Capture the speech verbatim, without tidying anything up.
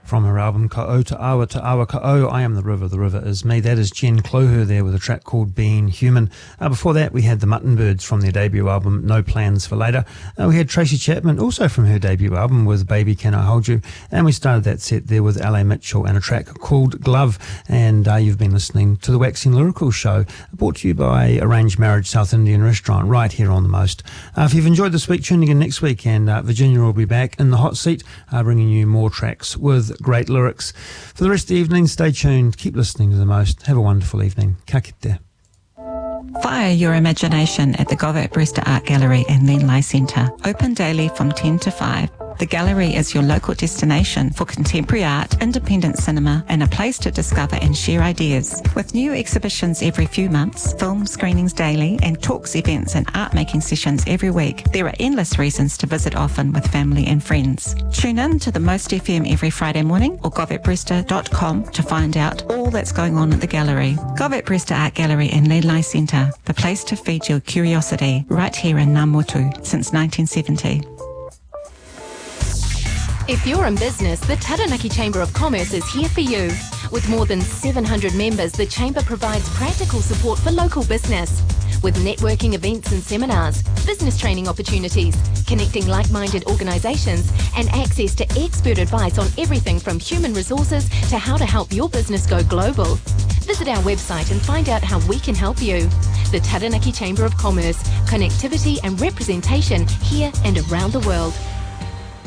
from her album Ka'o Te Awa Te Awa Ka'o, I Am the River, the River Is Me. That is Jen Cloher there with a track called Being Human. Uh, before that, we had the Mutton Birds from their debut album No Plans for Later. Uh, we had Tracy Chapman, also from her debut album, with Baby Can I Hold You. And we started that set there with L A Mitchell and a track called Glove. And uh, you've been listening to the Waxing Lyrical Show, brought to you by Arranged Marriage South Indian Restaurant, right here on The Most. Uh, if you've enjoyed this week, tune in next week, and uh, Virginia will be back in the hot seat, uh, bringing you more tracks with great lyrics. For the rest of the evening, stay tuned, keep listening to The Most. Have a wonderful evening. Ka kite. Fire your imagination at the Govett Brewster Art Gallery and Lenlai Centre. Open daily from ten to five. The gallery is your local destination for contemporary art, independent cinema, and a place to discover and share ideas. With new exhibitions every few months, film screenings daily, and talks, events, and art-making sessions every week, there are endless reasons to visit often with family and friends. Tune in to The Most F M every Friday morning or govett brewster dot com to find out all that's going on at the gallery. Govett Brewster Art Gallery and Lenlai Centre, the place to feed your curiosity, right here in Ngā Motu since nineteen seventy. If you're in business, the Taranaki Chamber of Commerce is here for you. With more than seven hundred members, the Chamber provides practical support for local business. With networking events and seminars, business training opportunities, connecting like-minded organisations, and access to expert advice on everything from human resources to how to help your business go global. Visit our website and find out how we can help you. The Taranaki Chamber of Commerce, connectivity and representation here and around the world.